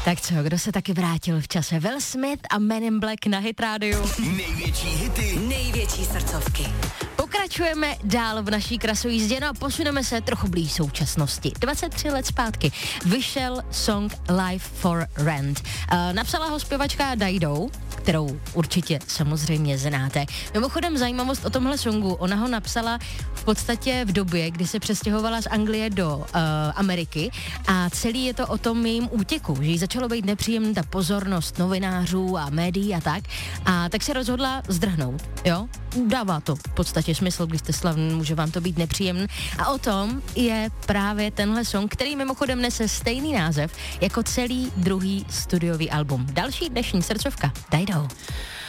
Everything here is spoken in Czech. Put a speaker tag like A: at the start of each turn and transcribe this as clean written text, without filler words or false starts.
A: Tak co, kdo se taky vrátil v čase? Will Smith a Men in Black na Hit Radio.
B: Největší hity, největší srdcovky.
A: Pokračujeme dál v naší krasojízdě, no a posuneme se trochu blíž současnosti. 23 let zpátky vyšel song Life for Rent. Napsala ho zpěvačka Dido, kterou určitě samozřejmě znáte. Mimochodem zajímavost o tomhle songu, ona ho napsala v podstatě v době, kdy se přestěhovala z Anglie do Ameriky a celý je to o tom jejím útěku, že jí začalo být nepříjemná ta pozornost novinářů a médií a tak se rozhodla zdrhnout, jo? Dává to v podstatě smysl, když jste slavný, může vám to být nepříjemný. A o tom je právě tenhle song, který mimochodem nese stejný název jako celý druhý studiový album. Další dnešní srdcovka, Dido.